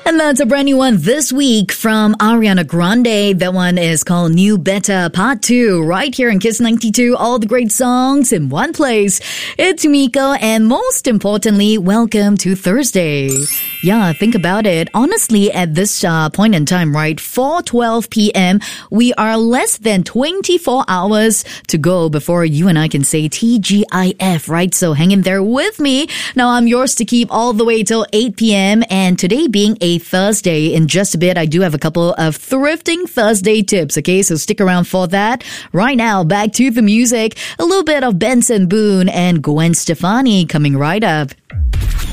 And that's a brand new one this week from Ariana Grande. That one is called New Beta Part 2, right here in Kiss 92. All the great songs in one place. It's Miko, and most importantly, welcome to Thursday. Yeah, think about it. Honestly, at this point in time, right, 4:12 p.m., we are less than 24 hours to go before you and I can say TGIF, right? So hang in there with me. Now, I'm yours to keep all the way till 8 p.m. And today being a Thursday, in just a bit, I do have a couple of thrifting Thursday tips, okay? So stick around for that. Right now, back to the music. A little bit of Benson Boone and Gwen Stefani coming right up.